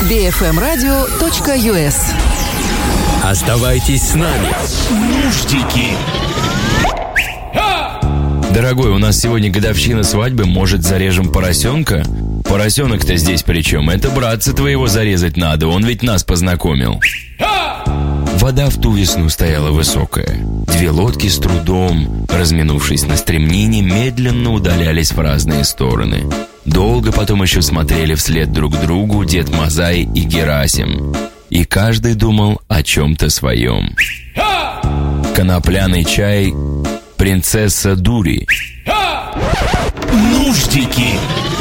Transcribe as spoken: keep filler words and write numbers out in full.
би эф эм радио точка ю эс. Оставайтесь с нами. Нуждики. Дорогой, у нас сегодня годовщина свадьбы, может, зарежем поросенка? Поросенок-то здесь при чем? Это братца твоего зарезать надо, он ведь нас познакомил. Вода в ту весну стояла высокая. Две лодки с трудом, разминувшись на стремнине, медленно удалялись в разные стороны. Долго потом еще смотрели вслед друг другу Дед Мазай и Герасим. И каждый думал о чем-то своем. Конопляный чай, принцесса дури. Нуждики.